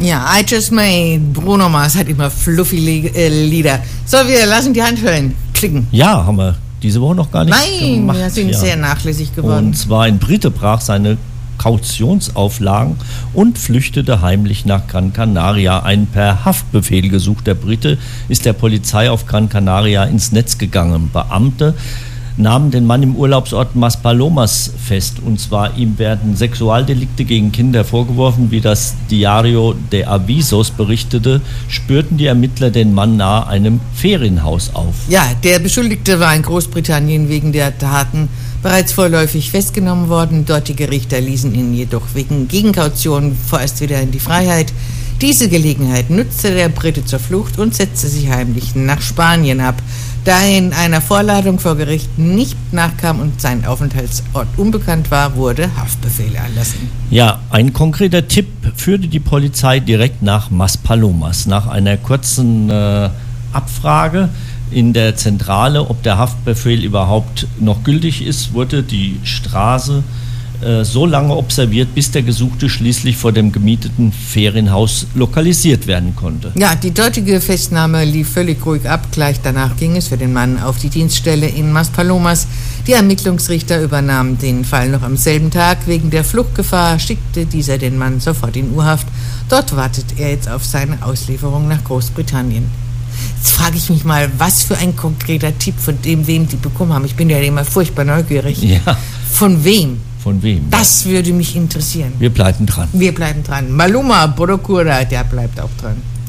Ja, I Just Made. Bruno Mars hat immer fluffy Lieder. So, wir lassen die Handschellen klicken. Ja, haben wir diese Woche noch gar nicht gemacht. Nein, wir sind sehr nachlässig geworden. Und zwar ein Brite brach seine Kautionsauflagen und flüchtete heimlich nach Gran Canaria. Ein per Haftbefehl gesuchter Brite ist der Polizei auf Gran Canaria ins Netz gegangen. Beamte nahmen den Mann im Urlaubsort Maspalomas fest. Und zwar ihm werden Sexualdelikte gegen Kinder vorgeworfen. Wie das Diario de Avisos berichtete, spürten die Ermittler den Mann nahe einem Ferienhaus auf. Ja, der Beschuldigte war in Großbritannien wegen der Taten bereits vorläufig festgenommen worden. Dort die Gerichte ließen ihn jedoch wegen Gegenkaution vorerst wieder in die Freiheit. Diese Gelegenheit nutzte der Brite zur Flucht und setzte sich heimlich nach Spanien ab. Da er in einer Vorladung vor Gericht nicht nachkam und sein Aufenthaltsort unbekannt war, wurde Haftbefehl erlassen. Ja, ein konkreter Tipp führte die Polizei direkt nach Maspalomas. Nach einer kurzen Abfrage in der Zentrale, ob der Haftbefehl überhaupt noch gültig ist, wurde die Straße so lange observiert, bis der Gesuchte schließlich vor dem gemieteten Ferienhaus lokalisiert werden konnte. Ja, die dortige Festnahme lief völlig ruhig ab. Gleich danach ging es für den Mann auf die Dienststelle in Maspalomas. Die Ermittlungsrichter übernahmen den Fall noch am selben Tag. Wegen der Fluchtgefahr schickte dieser den Mann sofort in U-Haft. Dort wartet er jetzt auf seine Auslieferung nach Großbritannien. Jetzt frage ich mich mal, was für ein konkreter Tipp von dem, wem die bekommen haben. Ich bin ja immer furchtbar neugierig. Ja. Von wem? Von wem? Das würde mich interessieren. Wir bleiben dran. Wir bleiben dran. Maluma Borokura, der bleibt auch dran.